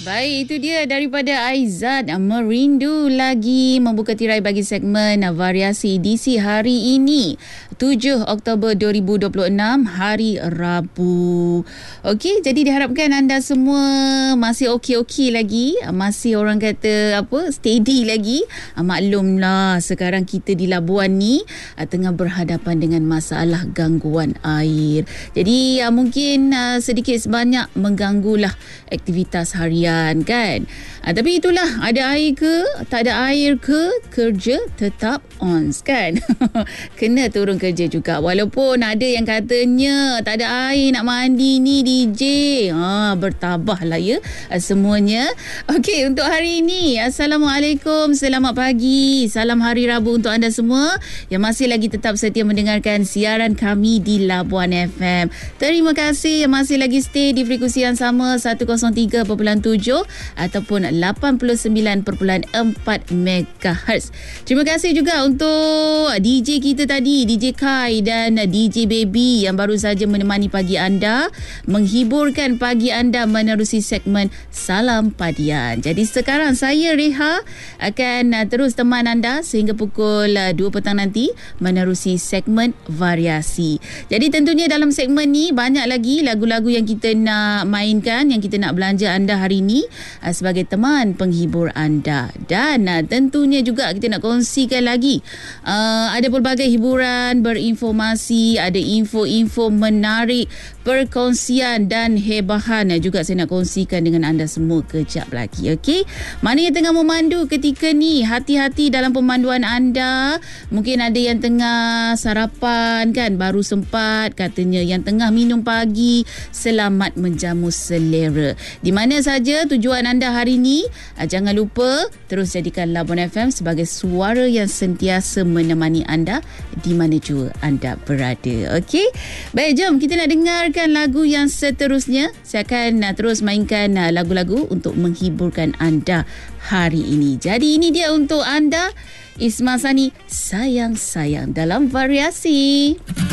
Baik, itu dia daripada Aizat. Merindu lagi membuka tirai bagi segmen variasi edisi hari ini 7 Oktober 2026, hari Rabu. Okey, jadi diharapkan anda semua masih okey-okey lagi, masih orang kata steady lagi. Maklumlah sekarang kita di Labuan ni tengah berhadapan dengan masalah gangguan air. Jadi mungkin sedikit sebanyak mengganggulah aktivitas harian kan. Tapi itulah, ada air ke tak ada air ke, kerja tetap on kan. Kena turun kerja juga, walaupun ada yang katanya tak ada air nak mandi ni DJ. Bertabahlah ya semuanya. Okey, untuk hari ini, Assalamualaikum, selamat pagi, salam hari Rabu untuk anda semua yang masih lagi tetap setia mendengarkan siaran kami di Labuan FM. Terima kasih yang masih lagi stay di frekuensi yang sama 103.7 ataupun 89.4 MHz. Terima kasih juga untuk DJ kita tadi, DJ Kai dan DJ Baby yang baru saja menemani pagi anda, menghiburkan pagi anda menerusi segmen Salam Padian. Jadi sekarang saya Reha akan terus teman anda sehingga pukul 2 petang nanti menerusi segmen variasi. Jadi tentunya dalam segmen ni banyak lagi lagu-lagu yang kita nak mainkan, yang kita nak belanja anda hari ini sebagai teman penghibur anda. Dan tentunya juga kita nak kongsikan lagi ada pelbagai hiburan berinformasi, ada info-info menarik, perkongsian dan hebahan juga saya nak kongsikan dengan anda semua kejap lagi. Okey, mana yang tengah memandu ketika ni, hati-hati dalam pemanduan anda. Mungkin ada yang tengah sarapan kan, baru sempat katanya, yang tengah minum pagi, selamat menjamu selera. Di mana saja tujuan anda hari ini, jangan lupa terus jadikan Labuan FM sebagai suara yang sentiasa menemani anda di mana jua anda berada. Okey, baik, jom kita nak dengarkan lagu yang seterusnya. Saya akan terus mainkan lagu-lagu untuk menghiburkan anda hari ini. Jadi ini dia untuk anda, Ismail Sani, Sayang-Sayang dalam variasi.